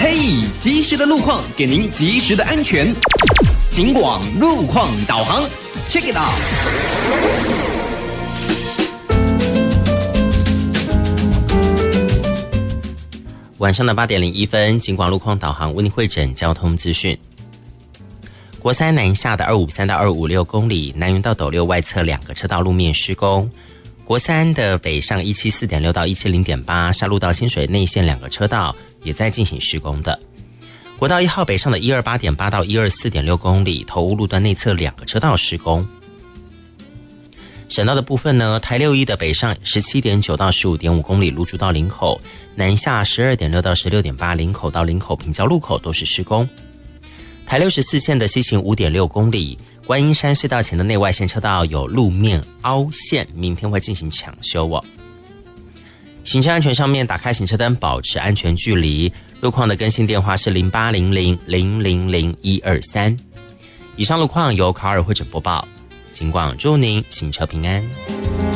嘿，及时的路况给您及时的安全。警广路况导航 ，Check it out。 晚上的8点01分，警广路况导航为您汇整交通资讯。国三南下的253到256公里，南园到斗六外侧2个车道路面施工。国三的北上174.6到170.8，沙鹿到清水内线2个车道也在进行施工的。国道1号北上的128.8到124.6公里，头屋路段内侧2个车道施工。省道的部分呢，台61的北上17.9到15.5公里，芦竹到林口，南下12.6到16.8，林口到林口平交路口都是施工。台64线的西行5.6公里，观音山隧道前的内外线车道有路面凹陷，明天会进行抢修哦。行车安全上面，打开行车灯，保持安全距离。路况的更新电话是0800000123。以上路况由卡尔汇整播报，警广祝您行车平安。